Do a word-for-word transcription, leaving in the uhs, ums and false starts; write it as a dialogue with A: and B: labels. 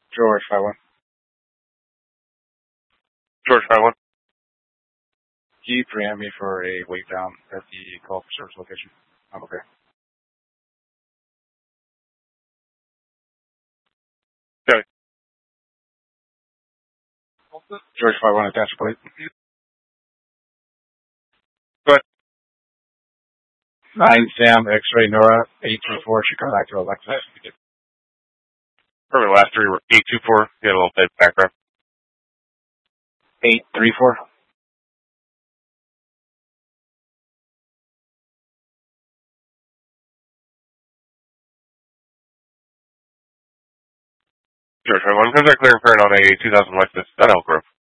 A: George five one.
B: George five one.
A: Can you preempt me for a wait down at the call for service location? I'm okay.
B: Okay.
A: George five one, attach plate.
B: Go ahead.
A: Nine Sam X-ray Nora eight two four Chicago Active Alexis.
B: Perfect. Last three were eight two four. You had a little bit of background.
A: Eight three four.
B: George five one. Comes out clear and current on a two thousand Lexus at Elk Grove.